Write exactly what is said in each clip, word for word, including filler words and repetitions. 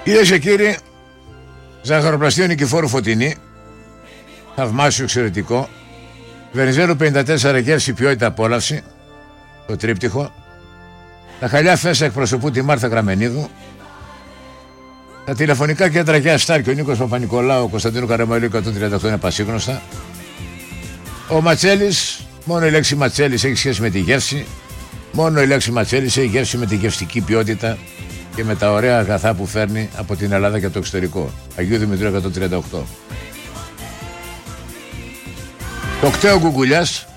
Κυρίες και κύριοι, ζαχαροπλαστείο Νικηφόρου Φωτεινή, θαυμάσιο, εξαιρετικό. Βενιζέλου πενήντα τέσσερα, γεύση, ποιότητα, απόλαυση. Το τρίπτυχο. Τα χαλιά φέσα εκπροσωπούν τη Μάρθα Γραμμενίδου. Τα τηλεφωνικά κέντρα Γεια Στάρκη, ο Νίκος Παπα-Νικολάου, ο Κωνσταντίνου Καραμαλίου εκατόν τριάντα οκτώ είναι πασίγνωστα. Ο Ματσέλης, μόνο η λέξη Ματσέλης έχει σχέση με τη γεύση. Μόνο η λέξη Ματσέλης έχει γεύση με τη γευστική ποιότητα και με τα ωραία αγαθά που φέρνει από την Ελλάδα και το εξωτερικό. Αγίου Δημητρίου εκατόν τριάντα οκτώ. Το κταίο Γκουγκουλιάς.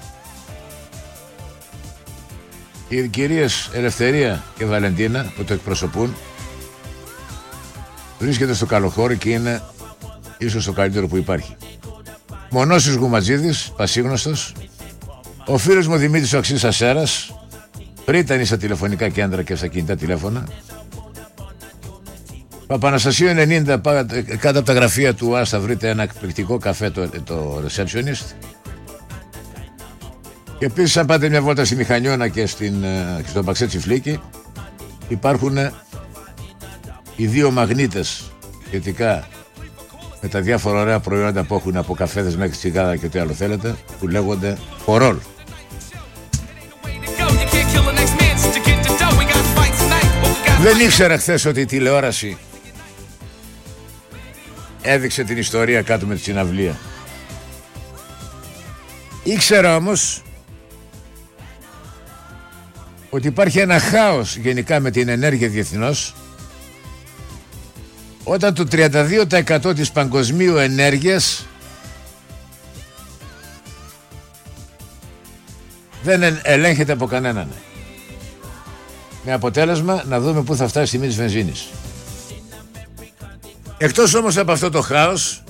Οι κυρίες Ελευθερία και Βαλεντίνα που το εκπροσωπούν βρίσκεται στο Καλοχώρι και είναι ίσως το καλύτερο που υπάρχει. Μονόσης Γουματζίδης, πασίγνωστος. Ο φίλος μου Δημήτρης ο Αξής Ασέρας, πρίτανη στα τηλεφωνικά κέντρα και στα κινητά τηλέφωνα. Παπαναστασίου ενενήντα, κάτω από τα γραφεία του ΟΑΣ θα βρείτε ένα εκπληκτικό καφέ, το, το receptionist. Και επίσης αν πάτε μια βόλτα στη Μηχανιώνα και, στην, και στον Παξέ Τσιφλίκη, υπάρχουν οι δύο μαγνήτες σχετικά με τα διάφορα ωραία προϊόντα που έχουν, από καφέδες μέχρι τσιγάρα και ό,τι άλλο θέλετε, που λέγονται For All. Δεν ήξερα χθες ότι η τηλεόραση έδειξε την ιστορία κάτω με τη συναυλία. Ήξερα όμως ότι υπάρχει ένα χάος γενικά με την ενέργεια διεθνώς, όταν το τριάντα δύο τοις εκατό της παγκοσμίου ενέργειας δεν ελέγχεται από κανέναν. Με αποτέλεσμα να δούμε πού θα φτάσει η τιμή της βενζίνης. Εκτός όμως από αυτό το χάος,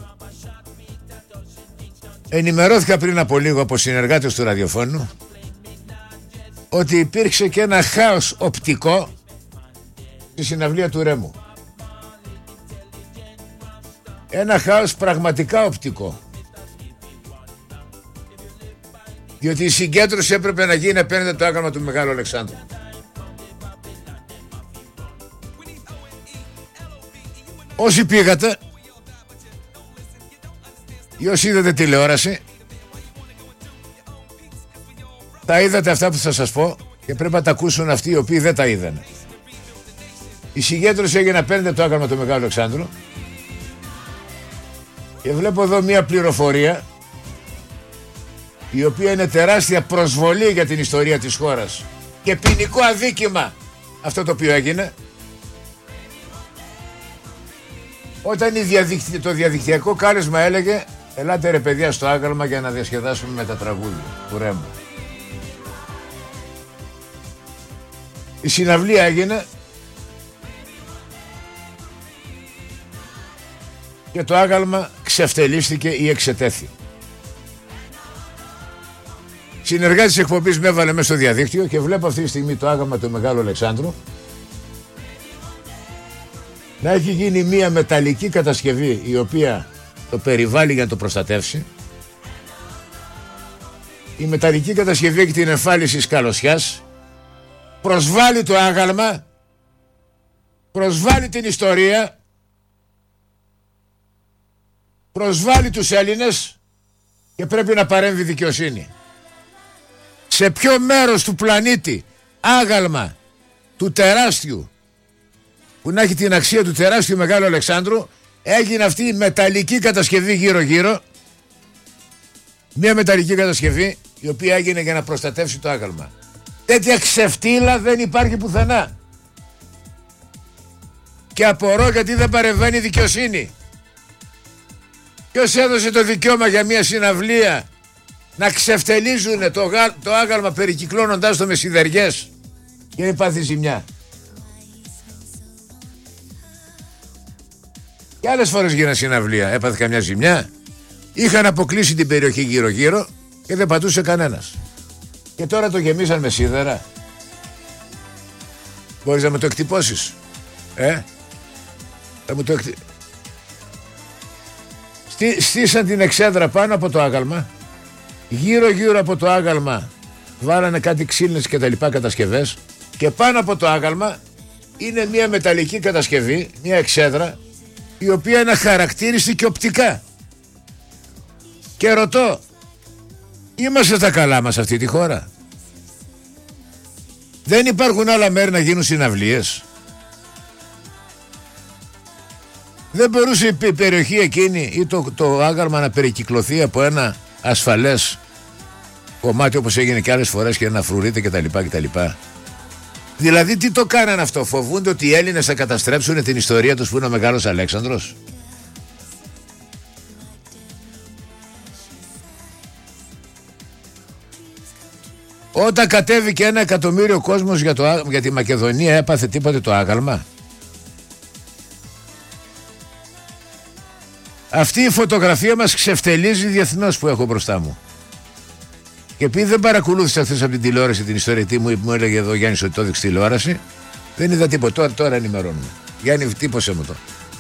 ενημερώθηκα πριν από λίγο από συνεργάτες του ραδιοφώνου ότι υπήρξε και ένα χάος οπτικό στη συναυλία του Ρέμου. Ένα χάος πραγματικά οπτικό. Διότι η συγκέντρωση έπρεπε να γίνει απέναντι το άγαλμα του Μεγάλου Αλεξάνδρου. Όσοι πήγατε ή όσοι είδατε τηλεόραση, τα είδατε αυτά που θα σας πω και πρέπει να τα ακούσουν αυτοί οι οποίοι δεν τα είδανε. Η συγκέντρωση έγινε απέναντι το άγαλμα του Μεγάλου Αλεξάνδρου και βλέπω εδώ μια πληροφορία η οποία είναι τεράστια προσβολή για την ιστορία της χώρας και ποινικό αδίκημα αυτό το οποίο έγινε, όταν η διαδικτυ... το διαδικτυακό κάλεσμα έλεγε «Ελάτε ρε παιδιά στο άγαλμα για να διασκεδάσουμε με τα τραγούδια του Ρέμου». Η συναυλία έγινε και το άγαλμα ξεφτελίστηκε ή εξετέθη. Συνεργάτης της εκπομπής με έβαλε μέσα στο διαδίκτυο και βλέπω αυτή τη στιγμή το άγαλμα του Μεγάλου Αλεξάνδρου να έχει γίνει μια μεταλλική κατασκευή η οποία το περιβάλλει για να το προστατεύσει. Η μεταλλική κατασκευή έχει την εμφάνιση σκαλωσιάς, προσβάλλει το άγαλμα, προσβάλλει την ιστορία, προσβάλλει τους Έλληνες και πρέπει να παρέμβει δικαιοσύνη. Σε ποιο μέρος του πλανήτη άγαλμα του τεράστιου, που να έχει την αξία του τεράστιου Μεγάλου Αλεξάνδρου, έγινε αυτή η μεταλλική κατασκευή γύρω γύρω, μια μεταλλική κατασκευή η οποία έγινε για να προστατεύσει το άγαλμα. Τέτοια ξεφτύλα δεν υπάρχει πουθενά και απορώ γιατί δεν παρεμβαίνει η δικαιοσύνη. Ποιος έδωσε το δικαίωμα για μια συναυλία να ξεφτελίζουν το, γα... το άγαλμα περικυκλώνοντάς το με σιδεριές και να πάθει ζημιά? Και άλλες φορές γίνανε συναυλία, έπαθε καμιά ζημιά? Είχαν αποκλείσει την περιοχή γύρω γύρω και δεν πατούσε κανένας. Και τώρα το γεμίσαν με σίδερα. Μπορείς να μου το εκτυπώσεις? Ε? Θα μου το εκτι... Στή, στήσαν την εξέδρα πάνω από το άγαλμα. Γύρω γύρω από το άγαλμα βάλανε κάτι ξύλινες και τα λοιπά κατασκευές. Και πάνω από το άγαλμα είναι μια μεταλλική κατασκευή, μια εξέδρα, η οποία είναι χαρακτήριστη και οπτικά. Και ρωτώ, είμαστε στα καλά μας αυτή τη χώρα? Δεν υπάρχουν άλλα μέρη να γίνουν συναυλίες? Δεν μπορούσε η περιοχή εκείνη ή το, το άγαλμα να περικυκλωθεί από ένα ασφαλές κομμάτι, όπως έγινε και άλλες φορές, και να φρουρείται κτλ, κτλ. Δηλαδή τι το κάνανε αυτό? Φοβούνται ότι οι Έλληνες θα καταστρέψουν την ιστορία τους που είναι ο Μεγάλος Αλέξανδρος? Όταν κατέβηκε ένα εκατομμύριο κόσμος για, το, για τη Μακεδονία, έπαθε τίποτε το άγαλμα? Αυτή η φωτογραφία μας ξεφτελίζει διεθνώς που έχω μπροστά μου. Και επειδή δεν παρακολούθησα χθες από την τηλεόραση την ιστορία, τι μου, μου έλεγε εδώ ο Γιάννης ότι το έδειξε τηλεόραση, δεν είδα τίποτα. Τώρα, τώρα ενημερώνουμε. Γιάννη, τύπωσε μου το.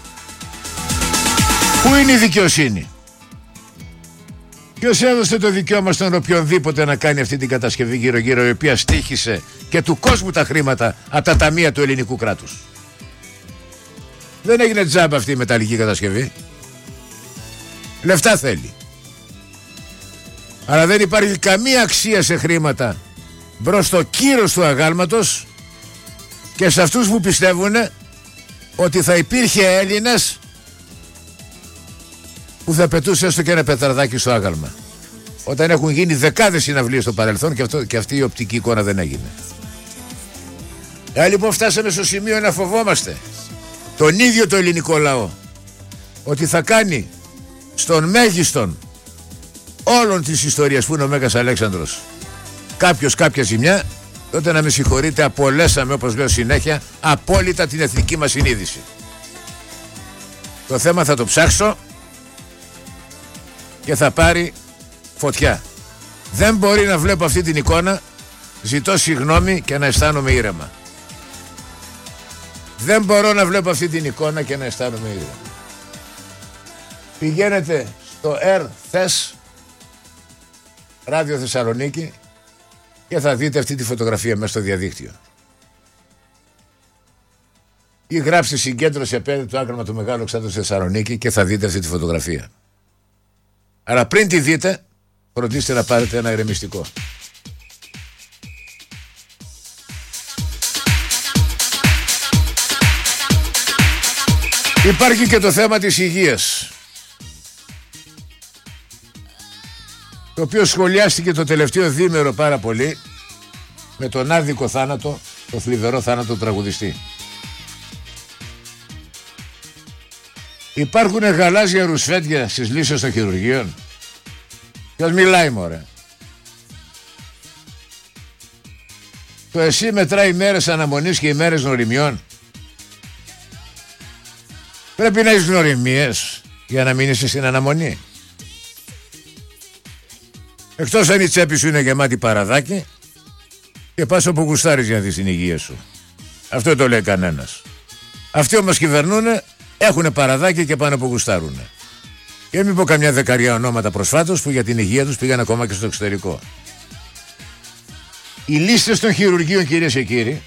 Πού είναι η δικαιοσύνη? Ποιος έδωσε το δικαίωμα στον οποιονδήποτε να κάνει αυτή την κατασκευή γύρω-γύρω, η οποία στοίχησε και του κόσμου τα χρήματα από τα ταμεία του ελληνικού κράτους? Δεν έγινε τζάμπα αυτή η μεταλλική κατασκευή. Λεφτά θέλει. Αλλά δεν υπάρχει καμία αξία σε χρήματα μπρος στο κύρος του αγάλματος και σε αυτούς που πιστεύουν ότι θα υπήρχε Έλληνας που θα πετούσε έστω και ένα πετραδάκι στο άγαλμα, όταν έχουν γίνει δεκάδες συναυλίες στο παρελθόν και, αυτό, και αυτή η οπτική εικόνα δεν έγινε. Ε, λοιπόν φτάσαμε στο σημείο να φοβόμαστε τον ίδιο το ελληνικό λαό, ότι θα κάνει στον μέγιστον όλων της ιστορίας που είναι ο Μέγας Αλέξανδρος κάποιος κάποια ζημιά, τότε να με συγχωρείτε, απολέσαμε, όπως λέω συνέχεια, απόλυτα την εθνική μας συνείδηση. Το θέμα θα το ψάξω και θα πάρει φωτιά. Δεν μπορεί να βλέπω αυτή την εικόνα, ζητώ συγγνώμη, και να αισθάνομαι ήρεμα. Δεν μπορώ να βλέπω αυτή την εικόνα και να αισθάνομαι ήρεμα. Πηγαίνετε στο Air Θες Ράδιο Θεσσαλονίκη και θα δείτε αυτή τη φωτογραφία μέσα στο διαδίκτυο. Ή γράψτε συγκέντρωση απέναντι του άγαλμα του Μεγάλου Αλεξάνδρου Θεσσαλονίκη και θα δείτε αυτή τη φωτογραφία. Αλλά πριν τη δείτε, φροντίστε να πάρετε ένα ηρεμιστικό. Υπάρχει και το θέμα της υγείας, το οποίο σχολιάστηκε το τελευταίο διήμερο πάρα πολύ με τον άδικο θάνατο, το θλιβερό θάνατο του τραγουδιστή. Υπάρχουν γαλάζια ρουσφέτια στις λύσεις των χειρουργείων? Ποιος μιλάει, μωρέ? Το εσύ μετράει μέρες αναμονής και ημέρες γνωριμιών? Πρέπει να έχεις γνωριμίες για να μην είσαι στην αναμονή. Εκτός αν η τσέπη σου είναι γεμάτη παραδάκι και πας όπου γουστάρεις για να δεις την υγεία σου. Αυτό το λέει κανένας. Αυτοί όμως κυβερνούνε, έχουνε παραδάκι και πάνε όπου γουστάρουνε. Και μην πω καμιά δεκαριά ονόματα προσφάτως που για την υγεία τους πήγαν ακόμα και στο εξωτερικό. Οι λίστες των χειρουργείων, κυρίες και κύριοι,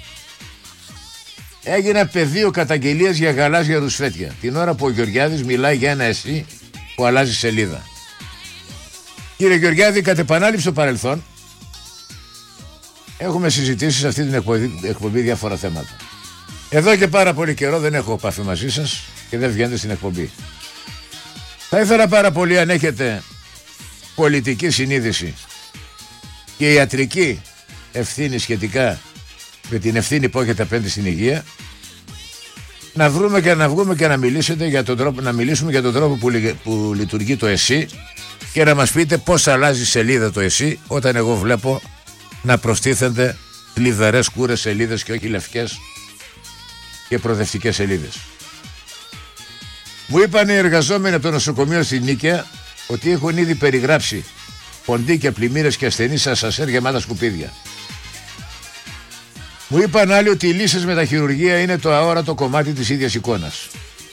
έγιναν πεδίο καταγγελίας για γαλάζια ρουσφέτια την ώρα που ο Γεωργιάδης μιλάει για ένα εσύ που αλλάζει σελίδα. Κύριε Γεωργιάδη, κατ' επανάληψη στο παρελθόν έχουμε συζητήσει σε αυτή την εκπομπή, εκπομπή διάφορα θέματα. Εδώ και πάρα πολύ καιρό δεν έχω επαφή μαζί σας και δεν βγαίνετε στην εκπομπή. Θα ήθελα πάρα πολύ, αν έχετε πολιτική συνείδηση και ιατρική ευθύνη σχετικά με την ευθύνη που έχετε απέναντι στην υγεία, να βρούμε και να βγούμε και να, μιλήσετε για τον τρόπο, να μιλήσουμε για τον τρόπο που, που λειτουργεί το ΕΣΥ και να μας πείτε πώς αλλάζει σελίδα το ΕΣΥ όταν εγώ βλέπω να προστίθενται θλιβερές κούρες σελίδες και όχι λευκές και προοδευτικές σελίδες. Μου είπαν οι εργαζόμενοι από το νοσοκομείο στην Νίκαια ότι έχουν ήδη περιγράψει ποντίκια, πλημμύρες και ασθενείς σε ασανσέρ γεμάτα σκουπίδια. Μου είπαν άλλοι ότι οι λύσεις με τα χειρουργεία είναι το αόρατο κομμάτι της ίδιας εικόνας.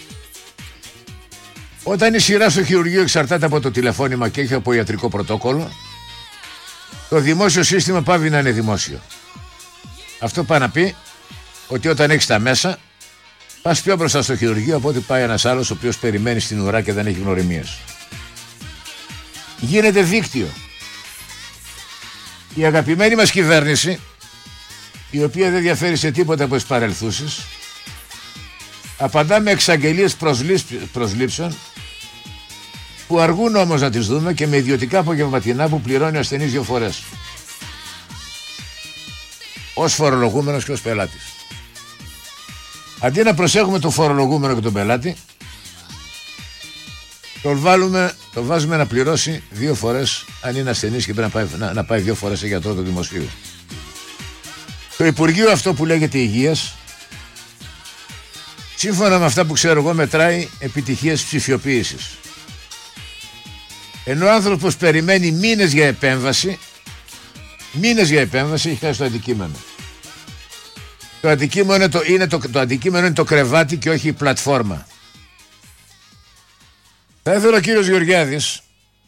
Όταν η σειρά στο χειρουργείο εξαρτάται από το τηλεφώνημα και έχει από ιατρικό πρωτόκολλο, το δημόσιο σύστημα πάβει να είναι δημόσιο. Αυτό πάει να πει ότι όταν έχεις τα μέσα πας πιο μπροστά στο χειρουργείο από ότι πάει ένας άλλος ο οποίος περιμένει στην ουρά και δεν έχει γνωριμίες. Γίνεται δίκτυο. Η αγαπημένη μας κυβέρνηση, η οποία δεν διαφέρει σε τίποτα από τις παρελθούσεις, απαντά με εξαγγελίες προσλήψεων που αργούν όμως να τις δούμε και με ιδιωτικά απογευματινά που πληρώνει ο ασθενής δύο φορές, ως φορολογούμενος και ως πελάτης. Αντί να προσέχουμε τον φορολογούμενο και τον πελάτη, τον, βάλουμε, τον βάζουμε να πληρώσει δύο φορές αν είναι ασθενής και πρέπει να πάει, να, να πάει δύο φορές σε γιατρό του δημοσίου. Το Υπουργείο αυτό που λέγεται Υγείας, σύμφωνα με αυτά που ξέρω εγώ, μετράει επιτυχίες ψηφιοποίησης. Ενώ ο άνθρωπος περιμένει μήνες για επέμβαση, μήνες για επέμβαση, έχει χάσει το αντικείμενο. Το αντικείμενο είναι το, είναι το, το αντικείμενο είναι το κρεβάτι και όχι η πλατφόρμα. Θα ήθελα ο κύριος Γεωργιάδης,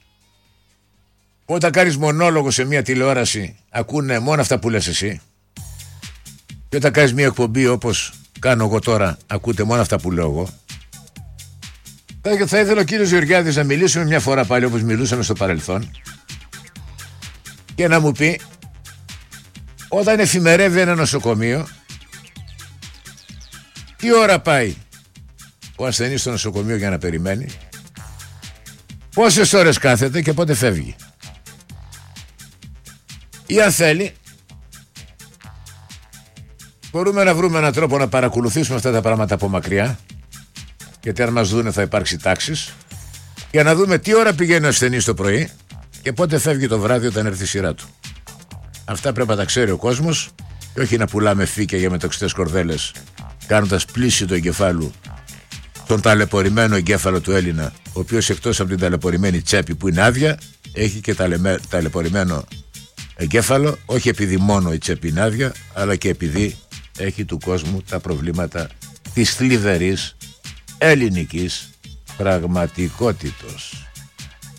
όταν κάνεις μονόλογο σε μια τηλεόραση ακούνε μόνο αυτά που λες εσύ, και όταν κάνεις μια εκπομπή όπως κάνω εγώ τώρα ακούτε μόνο αυτά που λέω εγώ, θα, θα ήθελα ο κύριος Γεωργιάδης να μιλήσουμε μια φορά πάλι όπως μιλούσαμε στο παρελθόν και να μου πει, όταν εφημερεύει ένα νοσοκομείο, τι ώρα πάει ο ασθενής στο νοσοκομείο για να περιμένει, πόσες ώρες κάθεται και πότε φεύγει. Ή αν θέλει, μπορούμε να βρούμε έναν τρόπο να παρακολουθήσουμε αυτά τα πράγματα από μακριά, γιατί αν μας δούνε θα υπάρξει τάξης, για να δούμε τι ώρα πηγαίνει ο ασθενής το πρωί και πότε φεύγει το βράδυ όταν έρθει η σειρά του. Αυτά πρέπει να τα ξέρει ο κόσμος και όχι να πουλάμε φύκια για μετοξιτές κορδέλες, κάνοντας πλήση του εγκεφάλου τον ταλαιπωρημένο εγκέφαλο του Έλληνα, ο οποίος εκτός από την ταλαιπωρημένη τσέπη που είναι άδεια, έχει και ταλαιμε... ταλαιπωρημένο εγκέφαλο, όχι επειδή μόνο η τσέπη είναι άδεια, αλλά και επειδή έχει του κόσμου τα προβλήματα της θλιβερής ελληνικής πραγματικότητος.